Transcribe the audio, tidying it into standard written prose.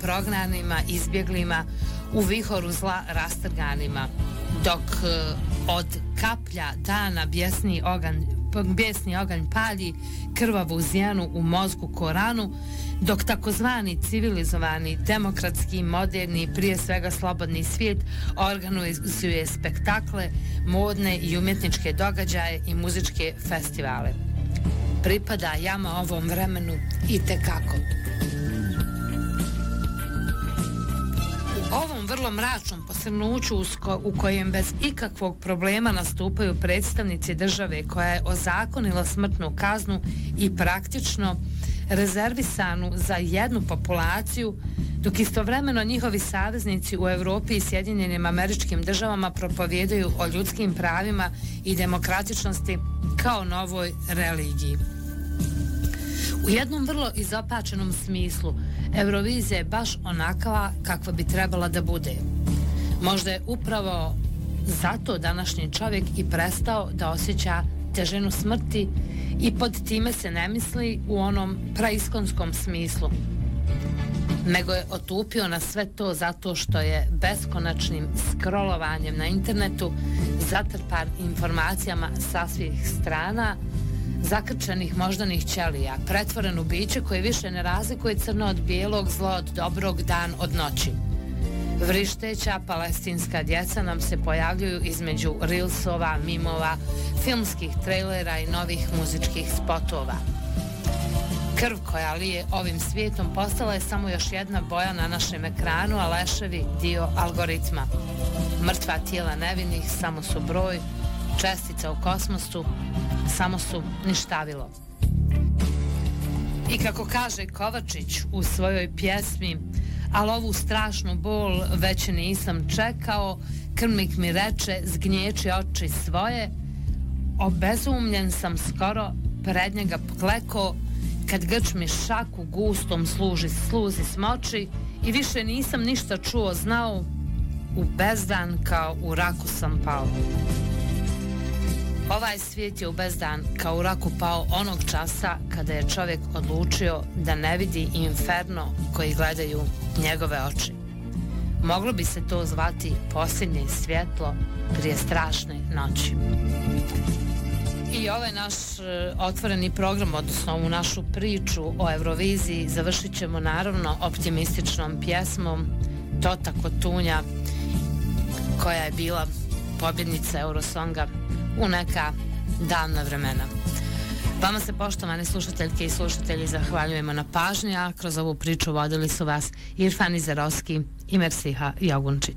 prognanima, izbjeglima, u vihoru zla rastrganima, dok od kaplja dana bjesni oganj palji krvavu zjenu u mozgu Koranu, dok takozvani civilizovani, demokratski, moderni, prije svega slobodni svijet organizuje spektakle, modne i umjetničke događaje i muzičke festivale. Pripada jama ovom vremenu i tekako. U ovom vrlo mračnom posrnuću u kojem bez ikakvog problema nastupaju predstavnici države koja je ozakonila smrtnu kaznu i praktično rezervisanu za jednu populaciju, dok istovremeno njihovi saveznici u Europi i Sjedinjenim Američkim Državama propovijedaju o ljudskim pravima i demokratičnosti kao novoj religiji. U jednom vrlo izopačenom smislu, Eurovizija je baš onakva kakva bi trebala da bude. Možda je upravo zato današnji čovjek i prestao da osjeća težinu smrti i pod time se ne misli u onom praiskonskom smislu, nego je otupio na sve to zato što je beskonačnim scrollovanjem na internetu zatrpan informacijama sa svih strana, zakrčenih moždanih ćelija, pretvoren u biće koje više ne razlikuje crno od bijelog, zlo od dobrog, dan od noći. Vrišteća palestinska djeca nam se pojavljuju između reelsova, mimova, filmskih trailera i novih muzičkih spotova. Krv koja lije ovim svijetom postala je samo još jedna boja na našem ekranu, a leševi dio algoritma. Mrtva tijela nevinih samo su broj, čestica u kosmosu samo su ništavilo. I kako kaže Kovačić u svojoj pjesmi, al ovu strašnu bol već nisam čekao, krmnik mi reče zgnječi oči svoje, obezumljen sam skoro pred njega kleko, kad grč mi šaku gustom sluzi smoči i više nisam ništa čuo znao, u bezdan kao u raku sam pao. Ovaj svijet je u bezdan kao u raku pao onog časa kada je čovjek odlučio da ne vidi inferno koji gledaju njegove oči. Moglo bi se to zvati posljednje svjetlo prije strašne noći. I ovaj naš otvoreni program, odnosno ovu našu priču o Euroviziji, završit ćemo naravno optimističnom pjesmom Tota Kotunja, koja je bila pobjednica Eurosonga u neka davna vremena. Vama se, poštovane slušateljke i slušatelji, zahvaljujemo na pažnji, a kroz ovu priču vodili su vas Irfan Izerovski i Mersiha Jogunčić.